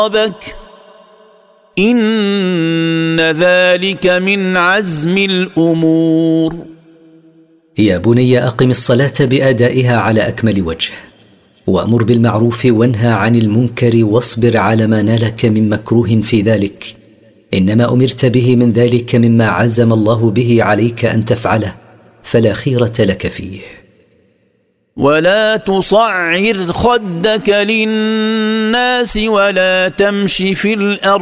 أصابك إن ذلك من عزم الأمور. يا بني أقم الصلاة بأدائها على أكمل وجه، وأمر بالمعروف وانهى عن المنكر، واصبر على ما نالك من مكروه في ذلك، إنما أمرت به من ذلك مما عزم الله به عليك أن تفعله، فلا خيرة لك فيه. ولا تصعر خدك للناس ولا تمش في الأرض